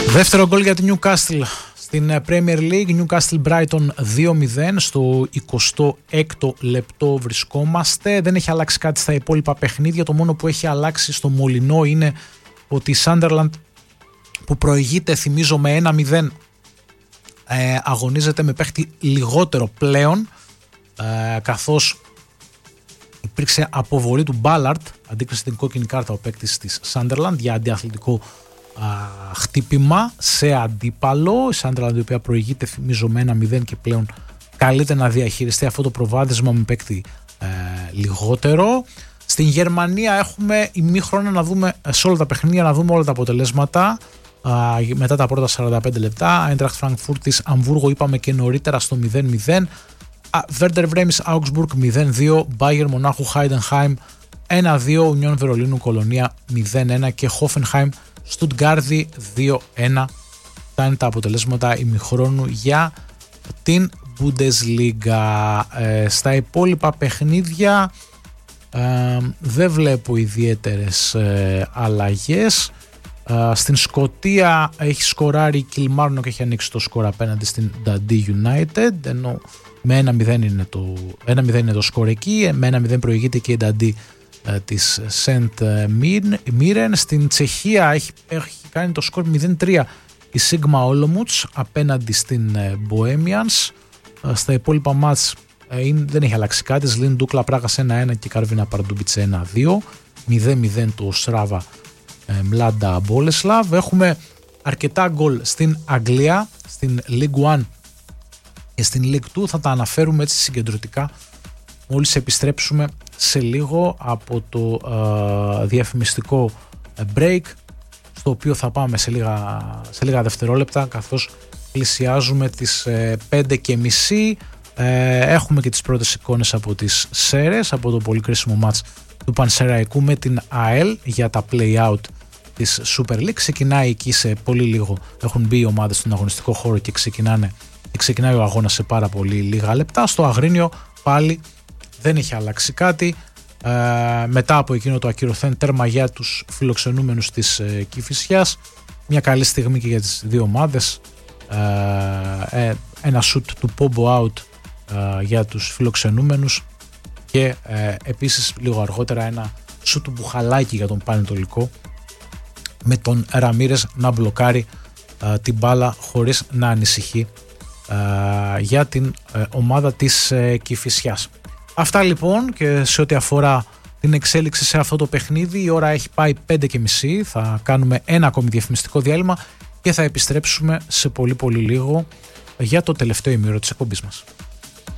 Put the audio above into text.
Δεύτερο γκολ για την Newcastle στην Premier League. Newcastle Brighton 2-0 στο 26ο λεπτό βρισκόμαστε. Δεν έχει αλλάξει κάτι στα υπόλοιπα παιχνίδια. Το μόνο που έχει αλλάξει στο Μολυνό είναι ότι η Sunderland, που προηγείται θυμίζω με 1-0, αγωνίζεται με παίχτη λιγότερο πλέον, καθώς υπήρξε αποβολή του Ballard, αντίκρισε την κόκκινη κάρτα ο παίκτης της Sunderland για αντιαθλητικό χτύπημα σε αντίπαλο. Η Sunderland, η οποία προηγείται θυμίζω με 1-0 και πλέον καλείται να διαχειριστεί αυτό το προβάδισμα με παίκτη λιγότερο. Στην Γερμανία έχουμε ημίχρονα να δούμε σε όλα τα παιχνίδια, να δούμε όλα τα αποτελέσματα μετά τα πρώτα 45 λεπτά. Eintracht Frankfurt της Αμβούργο είπαμε και νωρίτερα στο 0-0. Werder Bremen Augsburg 0-2, Bayern Μονάχου Heidenheim 1-2, Union Βερολίνου Κολονία 0-1 και Hoffenheim Στουτγκάρδη 2-1. Αυτά είναι τα αποτελέσματα ημιχρόνου για την Bundesliga. Στα υπόλοιπα παιχνίδια δεν βλέπω ιδιαίτερες αλλαγές. Στην Σκωτία έχει σκοράρει η Kilmarnock και έχει ανοίξει το σκορ απέναντι στην Dundee United, ενώ με 1-0 είναι το σκορ εκεί, με 1-0 προηγείται και η Dundee της Σεντ Μίρεν. Στην Τσεχία έχει κάνει το σκορ 0-3 η Sigma Olomouc απέναντι στην Bohemians. Στα υπόλοιπα μάτς δεν έχει αλλάξει κάτι. Σλίν Ντούκλα Πράγας 1-1 και Καρβίνα Παρντούμπιτς 1-2. 0-0 το Στράβα Μλάντα Μπόλεσλαβ. Έχουμε αρκετά γκολ στην Αγγλία, στην League 1 και στην League 2. Θα τα αναφέρουμε έτσι συγκεντρωτικά μόλις επιστρέψουμε σε λίγο από το διαφημιστικό break, στο οποίο θα πάμε σε λίγα δευτερόλεπτα, καθώς πλησιάζουμε τις 5:30. Έχουμε και τις πρώτες εικόνες από τις Σέρες, από το πολύ κρίσιμο μάτς του Πανσεραϊκού με την ΑΕΛ για τα play-out της Super League. Ξεκινάει εκεί σε πολύ λίγο, έχουν μπει οι ομάδες στον αγωνιστικό χώρο και ξεκινάει ο αγώνας σε πάρα πολύ λίγα λεπτά. Στο Αγρίνιο πάλι δεν έχει αλλάξει κάτι. Μετά από εκείνο το ακυρωθέν τέρμα για τους φιλοξενούμενους της Κηφισιάς, μια καλή στιγμή και για τις δύο ομάδες. Ένα σουτ του Πόμπο out για τους φιλοξενούμενους και επίσης λίγο αργότερα ένα σουτ του Μπουχαλάκη για τον Πανετολικό, με τον Ραμίρες να μπλοκάρει την μπάλα χωρίς να ανησυχεί για την ομάδα της Κηφισιάς. Αυτά λοιπόν, και σε ό,τι αφορά την εξέλιξη σε αυτό το παιχνίδι. Η ώρα έχει πάει 5:30, θα κάνουμε ένα ακόμη διαφημιστικό διάλειμμα και θα επιστρέψουμε σε πολύ λίγο για το τελευταίο ημίωρο της εκπομπής μας.